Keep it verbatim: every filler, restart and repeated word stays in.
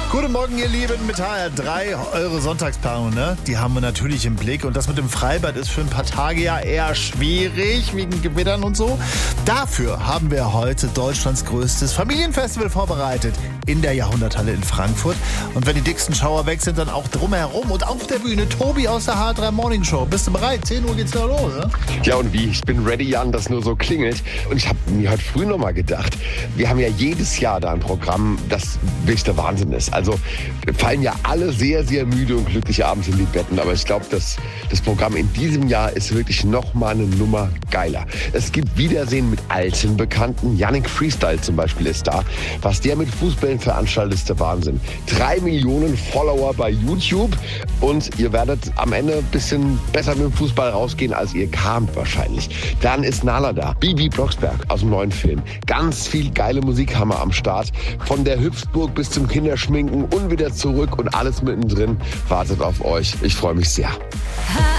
Guten Morgen, ihr Lieben, mit H R drei. Eure Sonntagsplanung, ne? Die haben wir natürlich im Blick. Und das mit dem Freibad ist für ein paar Tage ja eher schwierig, wegen Gewittern und so. Dafür haben wir heute Deutschlands größtes Familienfestival vorbereitet in der Jahrhunderthalle in Frankfurt. Und wenn die dicksten Schauer weg sind, dann auch drumherum. Und auf der Bühne Tobi aus der H R drei Morning Show. Bist du bereit? zehn Uhr geht's da los, ne? Ja, und wie? Ich bin ready, Jan, das nur so klingelt. Und ich habe mir heute früh noch mal gedacht, wir haben ja jedes Jahr da ein Programm, das wirklich der Wahnsinn ist. Also fallen ja alle sehr, sehr müde und glücklich abends in die Betten. Aber ich glaube, das, das Programm in diesem Jahr ist wirklich noch mal eine Nummer geiler. Es gibt Wiedersehen mit alten Bekannten. Yannick Freestyle zum Beispiel ist da. Was der mit Fußballen veranstaltet, ist der Wahnsinn. Drei Millionen Follower bei YouTube. Und ihr werdet am Ende ein bisschen besser mit dem Fußball rausgehen, als ihr kamt wahrscheinlich. Dann ist Nala da. Bibi Blocksberg aus dem neuen Film. Ganz viel geile Musik haben wir am Start. Von der Hüpfburg bis zum Kinderschminken und wieder zurück und alles mittendrin wartet auf euch. Ich freue mich sehr.